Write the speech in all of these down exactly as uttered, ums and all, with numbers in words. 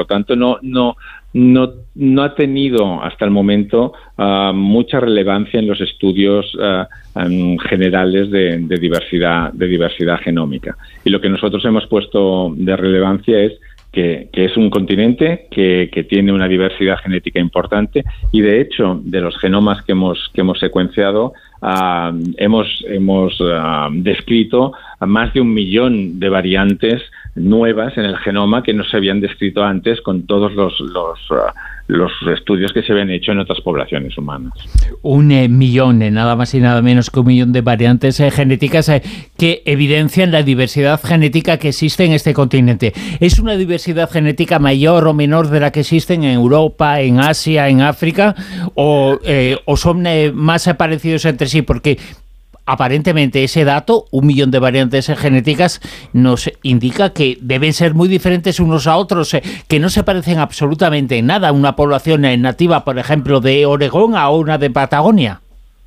lo tanto, no, no, no, no ha tenido hasta el momento uh, mucha relevancia en los estudios uh, um, generales de, de diversidad, de diversidad genómica. Y lo que nosotros hemos puesto de relevancia es Que, que es un continente que, que tiene una diversidad genética importante y, de hecho, de los genomas que hemos que hemos secuenciado, uh, hemos hemos uh, descrito a más de un millón de variantes nuevas en el genoma que no se habían descrito antes con todos los los, uh, los estudios que se habían hecho en otras poblaciones humanas. Un eh, millón, eh, nada más y nada menos que un millón de variantes eh, genéticas eh, que evidencian la diversidad genética que existe en este continente. ¿Es una diversidad genética mayor o menor de la que existen en Europa, en Asia, en África? ¿O, eh, o son eh, más eh, parecidos entre sí? Porque aparentemente ese dato, un millón de variantes genéticas, nos indica que deben ser muy diferentes unos a otros, eh, que no se parecen absolutamente en nada. Una población eh, nativa, por ejemplo, de Oregón a una de Patagonia.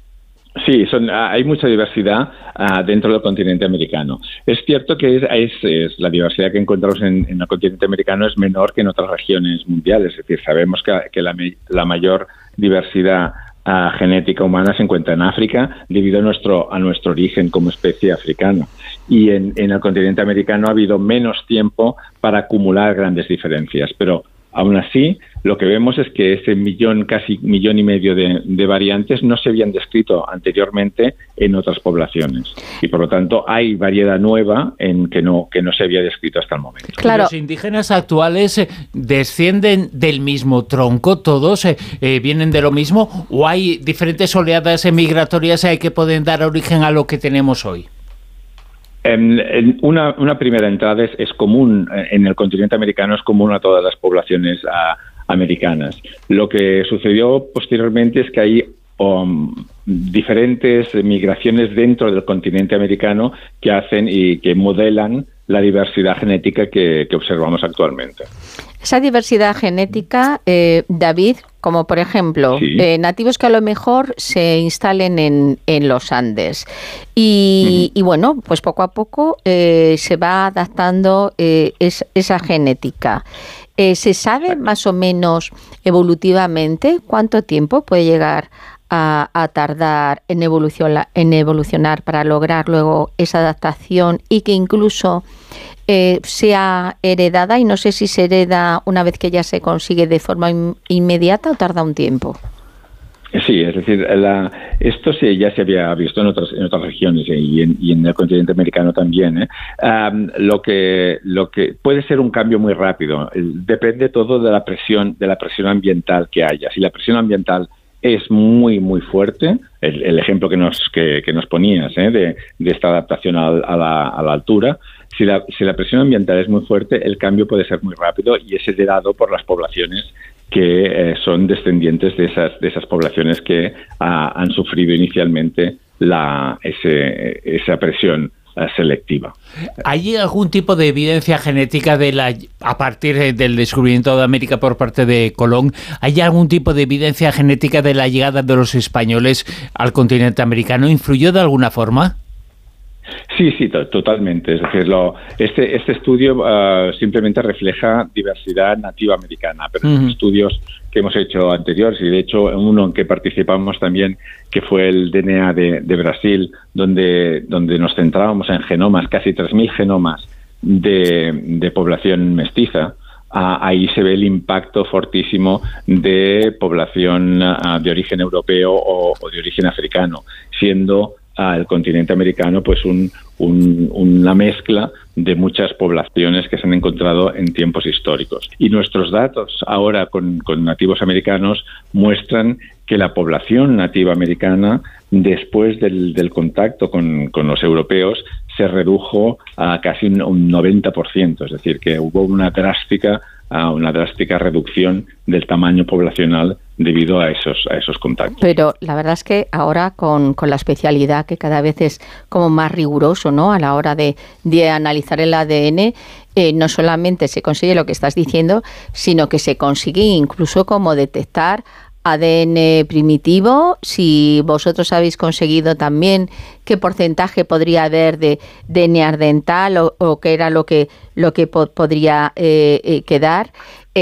Sí, son, hay mucha diversidad uh, dentro del continente americano. Es cierto que es, es, es la diversidad que encontramos en, en el continente americano es menor que en otras regiones mundiales. Es decir, sabemos que, que la, la mayor diversidad uh, genética humana se encuentra en África debido a nuestro, a nuestro origen como especie africana. Y en, en el continente americano ha habido menos tiempo para acumular grandes diferencias, pero aún así, lo que vemos es que ese millón, casi millón y medio de, de variantes no se habían descrito anteriormente en otras poblaciones. Y por lo tanto hay variedad nueva en que no, que no se había descrito hasta el momento. Claro. ¿Los indígenas actuales eh, descienden del mismo tronco? ¿Todos eh, eh, vienen de lo mismo? ¿O hay diferentes oleadas migratorias eh, que pueden dar origen a lo que tenemos hoy? En, en una, una primera entrada es, es común, en el continente americano es común a todas las poblaciones a, americanas. Lo que sucedió posteriormente es que hay um, diferentes migraciones dentro del continente americano que hacen y que modelan la diversidad genética que, que observamos actualmente. Esa diversidad genética, eh, David, como por ejemplo, sí. eh, nativos que a lo mejor se instalen en, en los Andes y, uh-huh. y bueno, pues poco a poco eh, se va adaptando eh, es, esa genética. Eh, ¿Se sabe más o menos evolutivamente cuánto tiempo puede llegar a, a tardar en, evolucion, en evolucionar para lograr luego esa adaptación y que incluso eh, sea heredada? Y no sé si se hereda una vez que ya se consigue de forma in, inmediata o tarda un tiempo. Sí, es decir, la, esto sí, ya se había visto en otras, en otras regiones eh, y, en, y en el continente americano también. ¿eh? Um, lo que, lo que puede ser un cambio muy rápido. Depende todo de la presión, de la presión ambiental que haya. Si la presión ambiental es muy, muy fuerte, el, el ejemplo que nos, que, que nos ponías ¿eh? de, de esta adaptación a, a, la, a la altura, si la, si la presión ambiental es muy fuerte, el cambio puede ser muy rápido y es heredado por las poblaciones que eh, son descendientes de esas de esas poblaciones que ah, han sufrido inicialmente la ese, esa presión ah, selectiva. ¿Hay algún tipo de evidencia genética de la a partir del descubrimiento de América por parte de Colón? ¿Hay algún tipo de evidencia genética de la llegada de los españoles al continente americano? ¿Influyó de alguna forma? Sí, sí, to- totalmente. Es decir, lo, este, este estudio uh, simplemente refleja diversidad nativa americana, pero uh-huh. en estudios que hemos hecho anteriores, y de hecho uno en que participamos también, que fue el D N A de, de Brasil, donde, donde nos centrábamos en genomas, casi tres mil genomas de, de población mestiza. Uh, ahí se ve el impacto fortísimo de población uh, de origen europeo o, o de origen africano, siendo al continente americano pues un, un, una mezcla de muchas poblaciones que se han encontrado en tiempos históricos. Y nuestros datos ahora con, con nativos americanos muestran que la población nativa americana, después del, del contacto con, con los europeos, se redujo a casi un, un noventa por ciento, es decir, que hubo una drástica, uh, una drástica reducción del tamaño poblacional debido a esos a esos contactos. Pero la verdad es que ahora con, con la especialidad que cada vez es como más riguroso, ¿no? A la hora de, de analizar el A D N, eh, no solamente se consigue lo que estás diciendo, sino que se consigue incluso como detectar A D N primitivo. Si vosotros habéis conseguido también qué porcentaje podría haber de, de neandertal o, o qué era lo que lo que po- podría eh, eh, quedar.